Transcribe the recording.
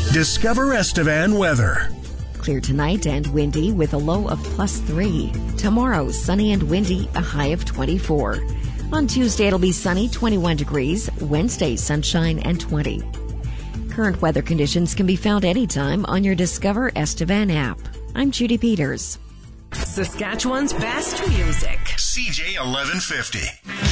Discover Estevan weather. Clear tonight and windy with a low of +3. Tomorrow, sunny and windy, a high of 24. On Tuesday, it'll be sunny, 21 degrees. Wednesday, sunshine and 20. Current weather conditions can be found anytime on your Discover Estevan app. I'm Judy Peters. Saskatchewan's best music. CJ 1150.